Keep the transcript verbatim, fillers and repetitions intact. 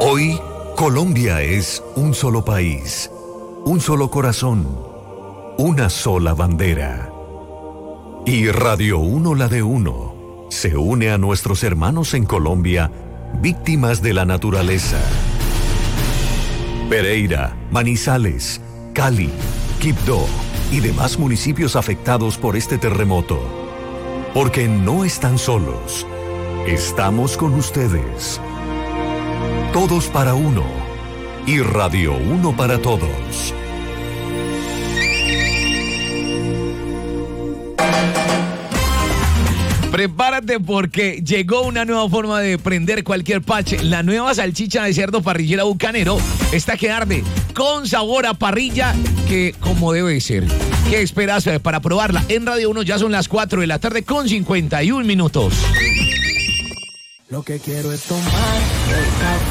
Hoy, Colombia es un solo país, un solo corazón, una sola bandera. Y Radio Uno, la de Uno, se une a nuestros hermanos en Colombia, víctimas de la naturaleza. Pereira, Manizales, Cali, Quibdó y demás municipios afectados por este terremoto. Porque no están solos, estamos con ustedes. Todos para uno y Radio Uno para todos. Prepárate porque llegó una nueva forma de prender cualquier parche. La nueva salchicha de cerdo parrillera Bucanero está que arde con sabor a parrilla, que como debe ser. ¿Qué esperas para probarla? En Radio Uno ya son las cuatro de la tarde con cincuenta y un minutos. Lo que quiero es tomar el café